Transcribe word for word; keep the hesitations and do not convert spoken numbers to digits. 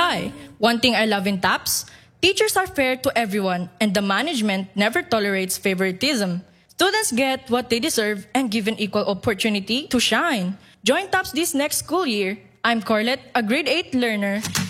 apply. One thing I love in TAPS, teachers are fair to everyone and the management never tolerates favoritism. Students get what they deserve and given equal opportunity to shine. Join TAPS this next school year. I'm Corlette, a grade eight learner.